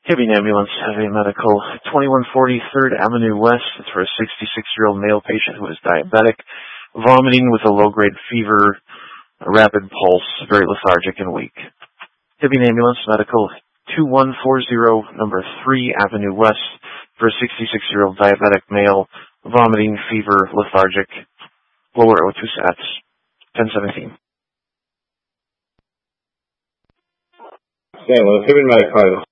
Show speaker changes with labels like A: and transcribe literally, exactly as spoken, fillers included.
A: Hibbing Ambulance, Heavy Medical, twenty-one forty third Avenue West. It's for a sixty-six-year-old male patient who is diabetic, vomiting with a low-grade fever, a rapid pulse, very lethargic and weak. Hibbing Ambulance, Medical, two one four zero, number three Avenue West, for a sixty-six-year-old diabetic male, vomiting, fever, lethargic, lower O two sats, ten seventeen.
B: Saint Louis, Hibbing Medical.